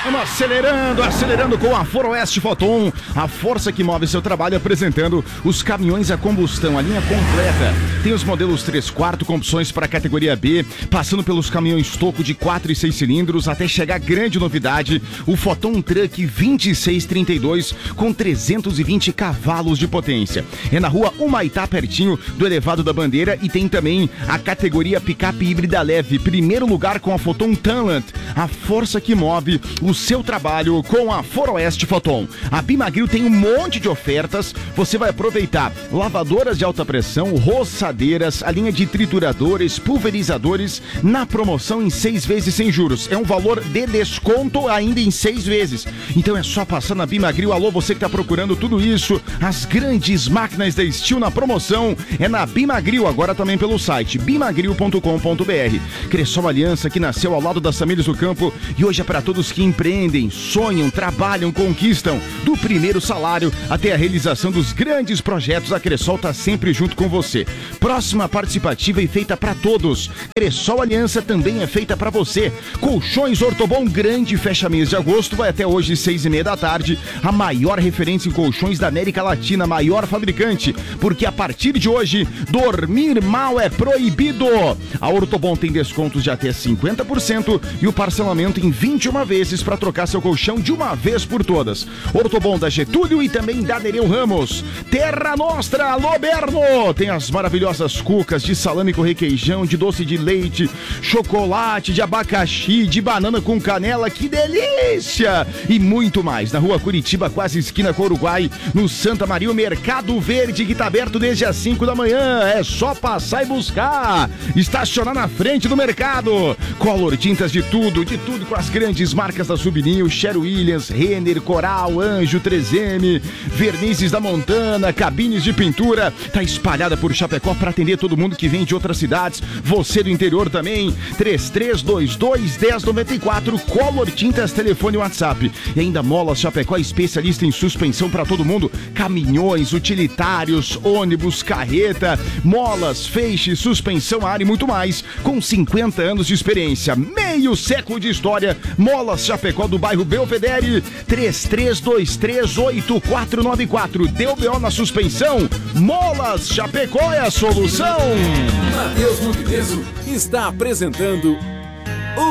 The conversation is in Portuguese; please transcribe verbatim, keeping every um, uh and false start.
Vamos acelerando, acelerando com a Foroeste Foton, a força que move seu trabalho, apresentando os caminhões a combustão, a linha completa. Tem os modelos três quartos com opções para a categoria B, passando pelos caminhões toco de quatro e seis cilindros, até chegar a grande novidade, o Foton Truck vinte e seis trinta e dois com trezentos e vinte cavalos de potência. É na rua Humaitá, pertinho do Elevado da Bandeira, e tem também a categoria picape híbrida leve, primeiro lugar com a Foton Talent, a força que move o seu trabalho com a Foroeste Foton. A Bimagril tem um monte de ofertas, você vai aproveitar lavadoras de alta pressão, roçadeiras, a linha de trituradores, pulverizadores, na promoção em seis vezes sem juros. É um valor de desconto ainda em seis vezes. Então é só passar na Bimagril. Alô, você que está procurando tudo isso, as grandes máquinas da Steel na promoção, é na Bimagril, agora também pelo site bimagril ponto com ponto br. Cressol Aliança, que nasceu ao lado das famílias do campo e hoje é para todos que empreendem, sonham, trabalham, conquistam. Do primeiro salário até a realização dos grandes projetos, a Cressol está sempre junto com você. Próxima participativa e feita para todos. Cressol Aliança também é feita para você. Colchões Ortobon grande fecha mês de agosto, vai até hoje seis e meia da tarde. A maior referência em colchões da América Latina, maior fabricante, porque a partir de hoje, dormir mal é proibido. A Ortobon tem descontos de até cinquenta por cento e o parcelamento em vinte e uma vezes para trocar seu colchão de uma vez por todas. Ortobon da Getúlio e também da Nereu Ramos. Terra Nostra, Loberno, tem as maravilhosas cucas de salame com requeijão, de doce de leite, chocolate, de abacaxi, de banana com canela, que delícia! E muito mais. Na rua Curitiba, quase esquina com o Uruguai, no Santa Maria, o Mercado Verde, que está aberto desde as cinco da manhã. É só passar e buscar. Estacionar na frente do mercado. Color, tintas de tudo, de tudo com as grandes marcas da Subninho, Sher Williams, Renner, Coral, Anjo, três M, vernizes da Montana, cabines de pintura. Tá espalhada por Chapecó para atender todo mundo que vem de outras cidades. Você do interior também. três três dois dois, um zero nove quatro, Color Tintas, telefone e WhatsApp. E ainda Molas Chapecó, especialista em suspensão para todo mundo. Caminhões, utilitários, ônibus, carreta, molas, feixe, suspensão, ar e muito mais. Com cinquenta anos de experiência, meio século de história. Molas Chapecó, do bairro Belvedere. Três três dois três, oito quatro nove quatro. Deu B O na suspensão? Molas Chapecó é a solução. Matheus Montepeso está apresentando